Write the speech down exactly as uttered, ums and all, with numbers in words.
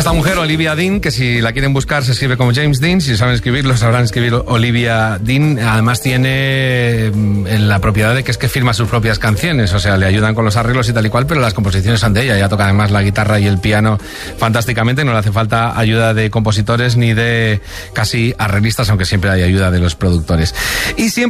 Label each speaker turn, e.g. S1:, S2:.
S1: esta mujer, Olivia Dean, que si la quieren buscar se escribe como James Dean, si saben escribirlo sabrán escribir Olivia Dean. Además tiene la propiedad de que es que firma sus propias canciones, o sea, le ayudan con los arreglos y tal y cual, pero las composiciones son de ella. Ella toca además la guitarra y el piano fantásticamente, no le hace falta ayuda de compositores ni de casi arreglistas, aunque siempre hay ayuda de los productores. Y siempre